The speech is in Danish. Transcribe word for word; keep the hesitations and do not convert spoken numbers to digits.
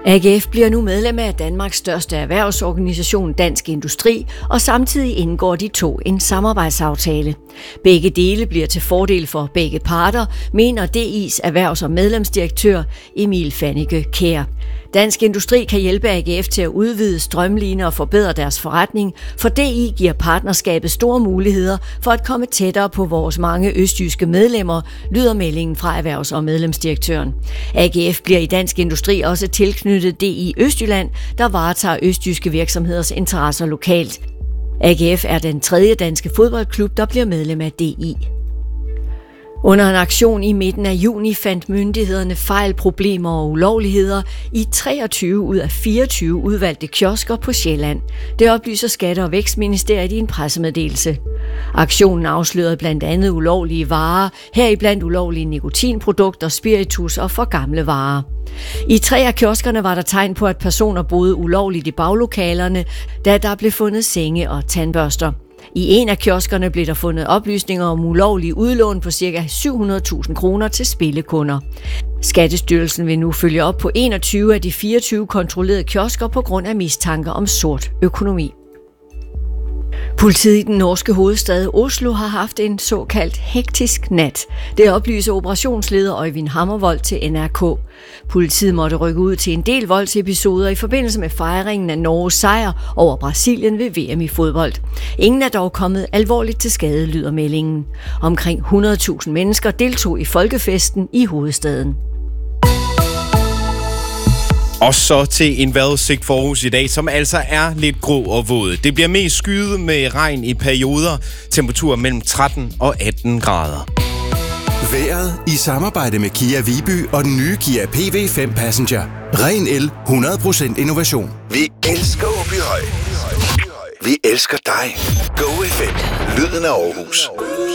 A G F bliver nu medlem af Danmarks største erhvervsorganisation, Dansk Industri, og samtidig indgår de to en samarbejdsaftale. Begge dele bliver til fordel for begge parter, mener D I's erhvervs- og medlemsdirektør Emil Fannike Kjær. Dansk Industri kan hjælpe A G F til at udvide, strømline og forbedre deres forretning, for D I giver partnerskabet store muligheder for at komme tættere på vores mange østjyske medlemmer, lyder meldingen fra erhvervs- og medlemsdirektøren. A G F bliver i Dansk Industri også tilknyttet D I Østjylland, der varetager østjyske virksomheders interesser lokalt. A G F er den tredje danske fodboldklub, der bliver medlem af D I. Under en aktion i midten af juni fandt myndighederne fejl, problemer og ulovligheder i treogtyve ud af fireogtyve udvalgte kiosker på Sjælland. Det oplyser Skatte- og Vækstministeriet i en pressemeddelelse. Aktionen afslørede blandt andet ulovlige varer, heriblandt ulovlige nikotinprodukter, spiritus og for gamle varer. I tre af kioskerne var der tegn på, at personer boede ulovligt i baglokalerne, da der blev fundet senge og tandbørster. I en af kioskerne blev der fundet oplysninger om ulovlige udlån på ca. syv hundrede tusind kroner til spillekunder. Skattestyrelsen vil nu følge op på enogtyve af de fireogtyve kontrollerede kiosker på grund af mistanker om sort økonomi. Politiet i den norske hovedstad Oslo har haft en såkaldt hektisk nat. Det oplyser operationsleder Øjvind Hammervold til N R K. Politiet måtte rykke ud til en del voldsepisoder i forbindelse med fejringen af Norges sejr over Brasilien ved V M i fodbold. Ingen er dog kommet alvorligt til skade, lyder meldingen. Omkring hundrede tusind mennesker deltog i folkefesten i hovedstaden. Og så til en vejrudsigt for Aarhus i dag, som altså er lidt grå og våd. Det bliver mest skyet med regn i perioder. Temperaturer mellem tretten og atten grader. Vejret i samarbejde med Kia Viby og den nye Kia P V fem Passenger. Ren el, hundrede procent innovation. Vi elsker Åbyhøj. Vi elsker dig. Go F M. Lyden af Aarhus.